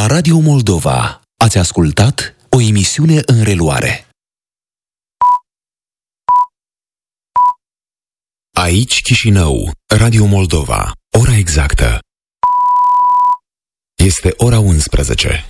Radio Moldova ați ascultat o emisiune în reluare. Aici Chișinău, Radio Moldova. Ora exactă este ora 11.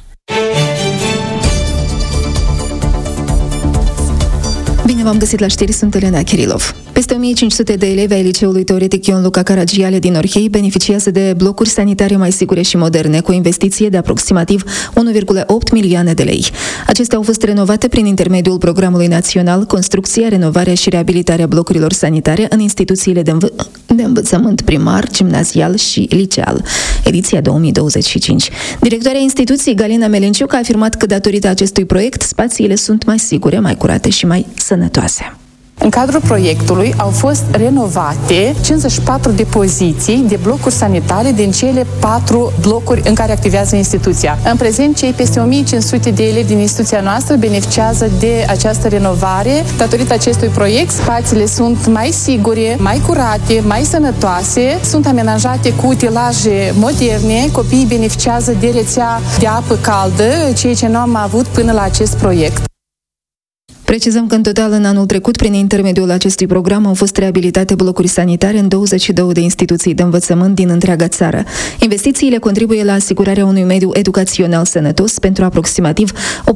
Bine v-am găsit la știri, sunt Elena Kirilov. Peste 1500 de elevi ai Liceului Teoretic Ion Luca Caragiale din Orhei beneficiază de blocuri sanitare mai sigure și moderne, cu o investiție de aproximativ 1,8 milioane de lei. Acestea au fost renovate prin intermediul Programului Național Construcția, Renovarea și Reabilitarea blocurilor sanitare în instituțiile de învățământ primar, gimnazial și liceal, ediția 2025. Directoarea instituției, Galina Melenciuc, a afirmat că datorită acestui proiect, spațiile sunt mai sigure, mai curate și mai sănătoase. În cadrul proiectului au fost renovate 54 de poziții de blocuri sanitare din cele 4 blocuri în care activează instituția. În prezent, cei peste 1500 de elevi din instituția noastră beneficiază de această renovare. Datorită acestui proiect, spațiile sunt mai sigure, mai curate, mai sănătoase, sunt amenajate cu utilaje moderne, copiii beneficiază de rețea de apă caldă, ceea ce nu am avut până la acest proiect. Precizăm că în total în anul trecut, prin intermediul acestui program, au fost reabilitate blocuri sanitare în 22 de instituții de învățământ din întreaga țară. Investițiile contribuie la asigurarea unui mediu educațional sănătos pentru aproximativ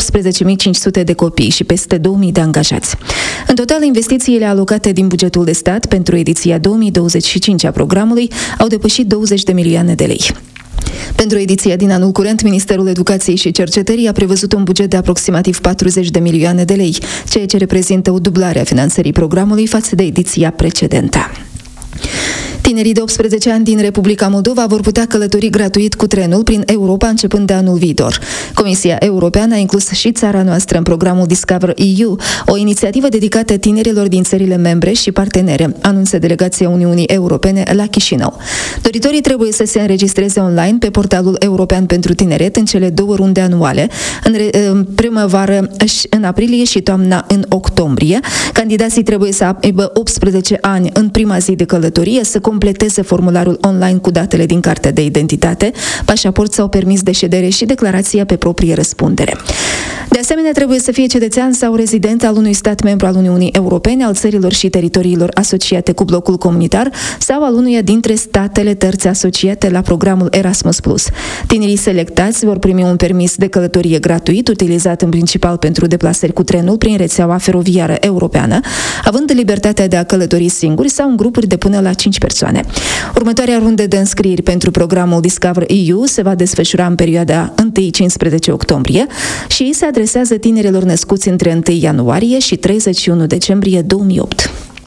18.500 de copii și peste 2.000 de angajați. În total, investițiile alocate din bugetul de stat pentru ediția 2025 a programului au depășit 20 de milioane de lei. Pentru ediția din anul curent, Ministerul Educației și Cercetării a prevăzut un buget de aproximativ 40 de milioane de lei, ceea ce reprezintă o dublare a finanțării programului față de ediția precedentă. Tinerii de 18 ani din Republica Moldova vor putea călători gratuit cu trenul prin Europa începând de anul viitor. Comisia Europeană a inclus și țara noastră în programul Discover EU, o inițiativă dedicată tinerilor din țările membre și partenere, anunță delegația Uniunii Europene la Chișinău. Doritorii trebuie să se înregistreze online pe portalul European pentru Tineret în cele 2 runde anuale, în primăvară în aprilie și toamna în octombrie. Candidații trebuie să aibă 18 ani în prima zi de călătorie, să completeze formularul online cu datele din cartea de identitate, pașaport sau permis de ședere și declarația pe proprie răspundere. De asemenea, trebuie să fie cetățean sau rezident al unui stat membru al Uniunii Europene, al țărilor și teritoriilor asociate cu blocul comunitar sau al unuia dintre statele terțe asociate la programul Erasmus+. Tinerii selectați vor primi un permis de călătorie gratuit, utilizat în principal pentru deplasări cu trenul prin rețeaua feroviară europeană, având libertatea de a călători singuri sau în grupuri de până la 5 persoane. Următoarea rundă de înscrieri pentru programul Discover EU se va desfășura în perioada 1-15 octombrie și se adresează tinerilor născuți între 1 ianuarie și 31 decembrie 2008.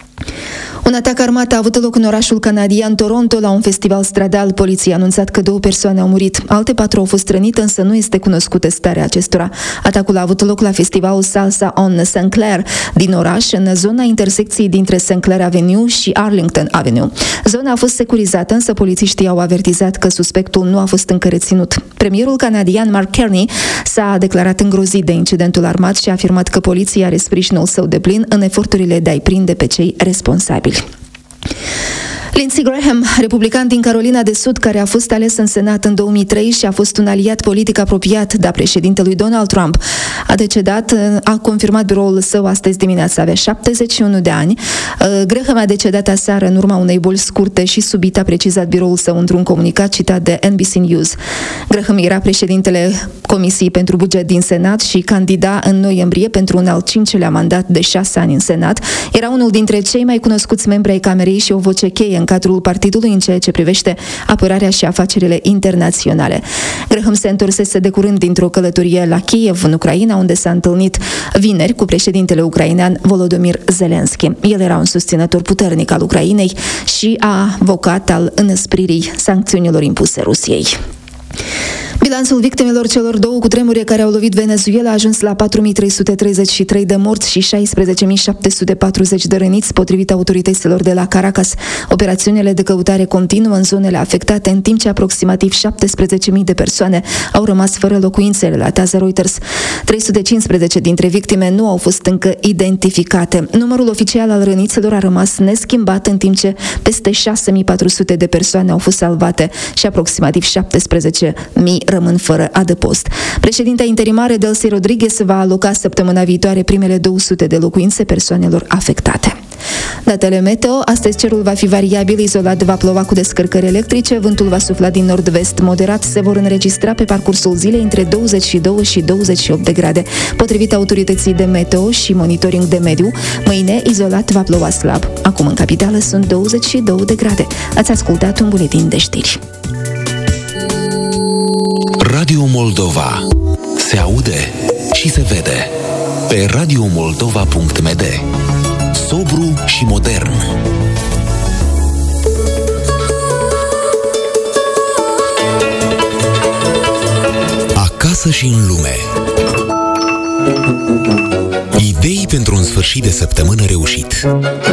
Un atac armat a avut loc în orașul canadian Toronto la un festival stradal. Poliția a anunțat că 2 persoane au murit. Alte 4 au fost rănite, însă nu este cunoscută starea acestora. Atacul a avut loc la festivalul Salsa on St. Clair din oraș, în zona intersecției dintre St. Clair Avenue și Arlington Avenue. Zona a fost securizată, însă polițiștii au avertizat că suspectul nu a fost încă reținut. Premierul canadian Mark Carney s-a declarat îngrozit de incidentul armat și a afirmat că poliția are sprijinul său deplin în eforturile de a-i prinde pe cei responsabili. Lindsey Graham, republican din Carolina de Sud, care a fost ales în Senat în 2003 și a fost un aliat politic apropiat de președintelui Donald Trump, a decedat, a confirmat biroul său astăzi dimineața, avea 71 de ani. Graham a decedat aseară în urma unei boli scurte și subite, a precizat biroul său într-un comunicat citat de NBC News. Graham era președintele Comisiei pentru Buget din Senat și candida în noiembrie pentru un al 5-lea mandat de 6 ani în Senat. Era unul dintre cei mai cunoscuți membri ai Camerei și o voce cheie în cadrul partidului în ceea ce privește apărarea și afacerile internaționale. Graham se întorsese de curând dintr-o călătorie la Kiev, în Ucraina, unde s-a întâlnit vineri cu președintele ucrainean Volodymyr Zelensky. El era un susținător puternic al Ucrainei și avocat al înăspririi sancțiunilor impuse Rusiei. Bilanțul victimelor celor 2 cutremure care au lovit Venezuela a ajuns la 4.333 de morți și 16.740 de răniți, potrivit autorităților de la Caracas. Operațiunile de căutare continuă în zonele afectate, în timp ce aproximativ 17.000 de persoane au rămas fără locuințe, relatează Reuters. 315 dintre victime nu au fost încă identificate. Numărul oficial al răniților a rămas neschimbat, în timp ce peste 6.400 de persoane au fost salvate și aproximativ 17.000 rămân fără adăpost. Președinta interimară Delcy Rodriguez va aloca săptămâna viitoare primele 200 de locuințe persoanelor afectate. Datele meteo: astăzi cerul va fi variabil, izolat va ploua cu descărcări electrice, vântul va sufla din nord-vest moderat, se vor înregistra pe parcursul zilei între 22 și 28 de grade. Potrivit autorității de meteo și monitoring de mediu, mâine izolat va ploua slab. Acum în capitală sunt 22 de grade. Ați ascultat un buletin de știri. Radio Moldova. Se aude și se vede pe radiomoldova.md. Sobru și modern. Acasă și în lume. Idei pentru un sfârșit de săptămână reușit.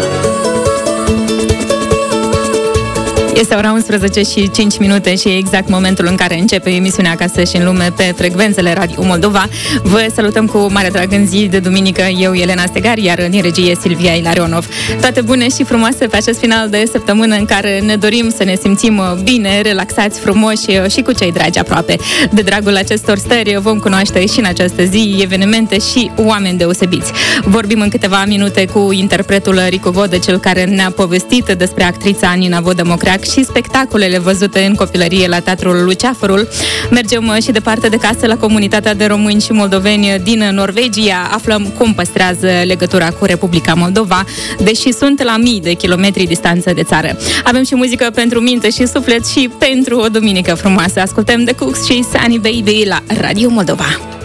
Este ora 11 și 5 minute și exact momentul în care începe emisiunea Acasă și în lume pe frecvențele Radio Moldova. Vă salutăm cu mare drag în zi de duminică, eu, Elena Stegar, iar în regie Silvia Ilarionov. Toate bune și frumoase pe acest final de săptămână în care ne dorim să ne simțim bine, relaxați, frumoși și cu cei dragi aproape. De dragul acestor stări vom cunoaște și în această zi evenimente și oameni deosebiți. Vorbim în câteva minute cu interpretul Ricu Vodă, cel care ne-a povestit despre actrița Nina Vodă-Mocreac și spectacolele văzute în copilărie la Teatrul Luceafărul. Mergem și departe de casă la comunitatea de români și moldoveni din Norvegia. Aflăm cum păstrează legătura cu Republica Moldova, deși sunt la mii de kilometri distanță de țară. Avem și muzică pentru minte și suflet și pentru o duminică frumoasă. Ascultăm The Cooks și Sunny Baby la Radio Moldova.